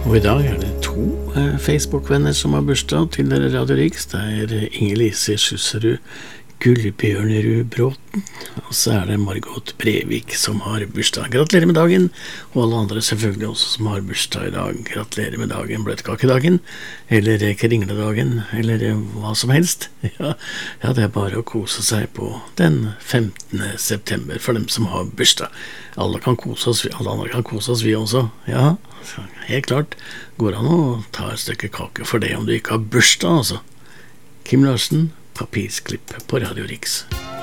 Og I dag det to Facebook-venner som har bursdag til Radio Riks. Det Inger-Lise Skjusserud Gullbjørnerud Bråten, og så det Margot Brevik som har bursdag. Gratulerer med dagen, og alle andre selvfølgelig også som har bursdag I dag. Gratulerer med dagen, bløtkakedagen, eller kringledagen, eller hva som helst. Ja, det bare å kose seg på den 15. september for dem som har bursdag. Alle kan kose oss, alle andre kan kose oss, vi også. Ja, helt klart. Går an å ta et stykke kake for det om du ikke har bursdag, altså. Kim Larsen, Papirsklipp på Radio Riks.